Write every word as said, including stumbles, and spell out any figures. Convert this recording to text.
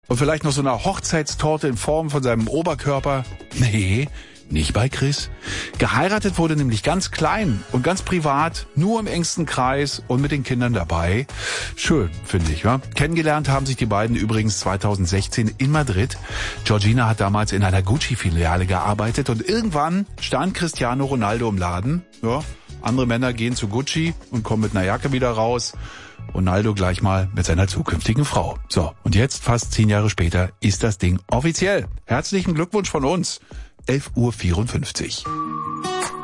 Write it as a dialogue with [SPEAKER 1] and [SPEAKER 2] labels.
[SPEAKER 1] Und vielleicht noch so eine Hochzeitstorte in Form von seinem Oberkörper? Nee, nicht bei Chris. Geheiratet wurde nämlich ganz klein und ganz privat, nur im engsten Kreis und mit den Kindern dabei. Schön, finde ich, ja. Kennengelernt haben sich die beiden übrigens zweitausendsechzehn in Madrid. Georgina hat damals in einer Gucci-Filiale gearbeitet und irgendwann stand Cristiano Ronaldo im Laden. Ja, andere Männer gehen zu Gucci und kommen mit einer Jacke wieder raus. Ronaldo gleich mal mit seiner zukünftigen Frau. So, und jetzt, fast zehn Jahre später, ist das Ding offiziell. Herzlichen Glückwunsch von uns. elf Uhr vierundfünfzig.